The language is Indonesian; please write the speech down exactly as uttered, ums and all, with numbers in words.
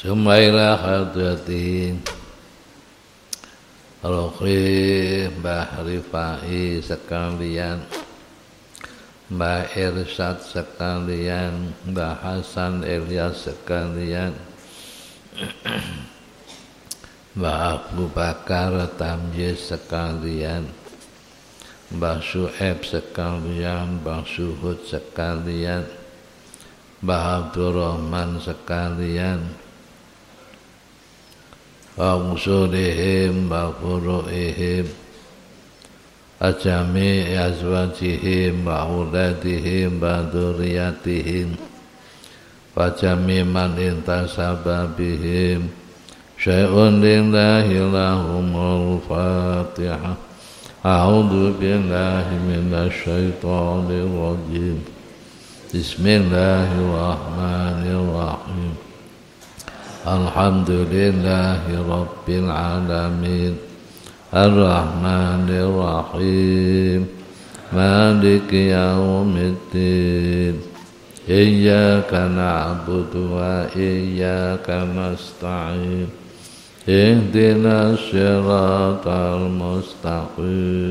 Sumaila hadrati Rohri Mbah Rifai sekalian, Mbah Irsad sekalian, Mbah Hasan Ilyas sekalian, Mbah Abu Bakar Tamyiz sekalian, Mbah Syu'aib sekalian, Mbah Syuhud sekalian, Mbah Abdurrahman sekalian, wa usulihim wa furu'ihim ajami azwajihim wa uladihim wa dzurriyyatihim wa jami man intasaba bihim syai'un lillahi lahumul fatihah. A'udzu billahi minasy syaithanir rajim. Bismillahirrahmanirrahim. Alhamdulillahi Rabbil Alamin, Ar-Rahmanir Rahim, Maliki Yawmiddin. Iyyaka na'budu wa iyyaka nasta'in. Ihdinas siratal mustaqim.